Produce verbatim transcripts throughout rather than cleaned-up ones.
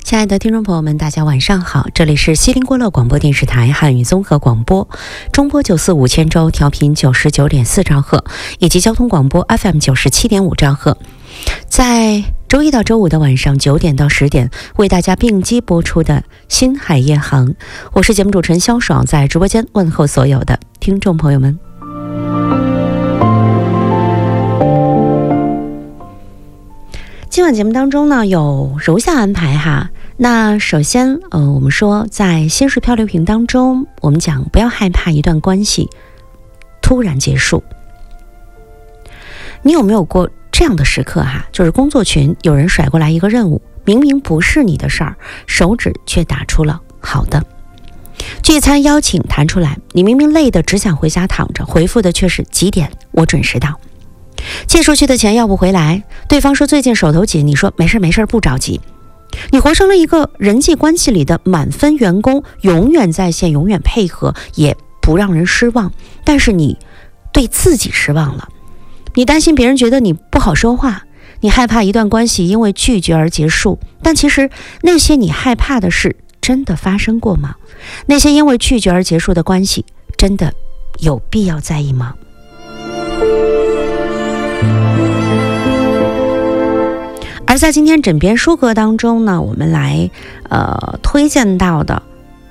亲爱的听众朋友们，大家晚上好，这里是西林郭勒广播电视台汉语综合广播，中波九四五千州调频九十九点四兆赫，以及交通广播 F M 九十七点五兆赫，在周一到周五的晚上九点到十点为大家并机播出的新海夜航，我是节目主持人肖爽，在直播间问候所有的听众朋友们。今晚节目当中呢，有如下安排哈。那首先，呃，我们说在心事漂流瓶当中，我们讲不要害怕一段关系突然结束。你有没有过这样的时刻哈？就是工作群有人甩过来一个任务，明明不是你的事儿，手指却打出了好的。聚餐邀请弹出来，你明明累得只想回家躺着，回复的却是几点我准时到。借出去的钱要不回来，对方说最近手头紧，你说没事没事不着急。你活成了一个人际关系里的满分员工，永远在线，永远配合，也不让人失望，但是你对自己失望了。你担心别人觉得你不好说话，你害怕一段关系因为拒绝而结束，但其实那些你害怕的事真的发生过吗？那些因为拒绝而结束的关系真的有必要在意吗？而在今天枕边书阁当中呢，我们来呃推荐到的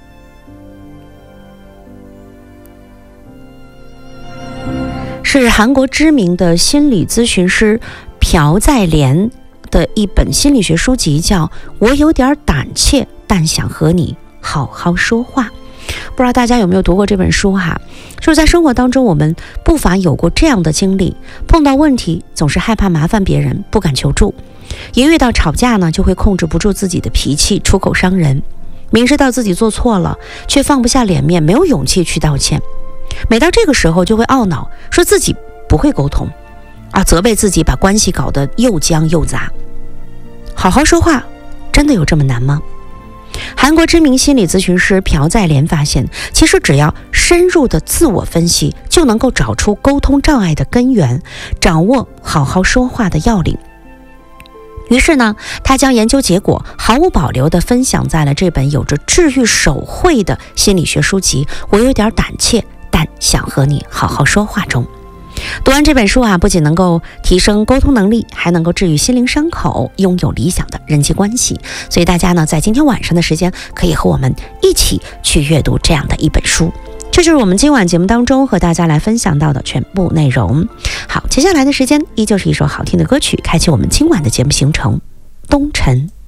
是韩国知名的心理咨询师朴在莲的一本心理学书籍，叫《我有点胆怯，但想和你好好说话》。不知道大家有没有读过这本书哈？就是在生活当中，我们不乏有过这样的经历，碰到问题总是害怕麻烦别人，不敢求助。一遇到吵架呢，就会控制不住自己的脾气，出口伤人。明知道自己做错了，却放不下脸面，没有勇气去道歉。每到这个时候，就会懊恼，说自己不会沟通，啊，责备自己把关系搞得又僵又杂。好好说话，真的有这么难吗？韩国知名心理咨询师朴在莲发现，其实只要深入的自我分析，就能够找出沟通障碍的根源，掌握好好说话的要领。于是呢，他将研究结果毫无保留地分享在了这本有着治愈手绘的心理学书籍《我有点胆怯，但想和你好好说话》中。读完这本书啊，不仅能够提升沟通能力，还能够治愈心灵伤口，拥有理想的人际关系。所以大家呢，在今天晚上的时间，可以和我们一起去阅读这样的一本书。这就是我们今晚节目当中和大家来分享到的全部内容。好，接下来的时间依旧是一首好听的歌曲，开启我们今晚的节目行程。东尘。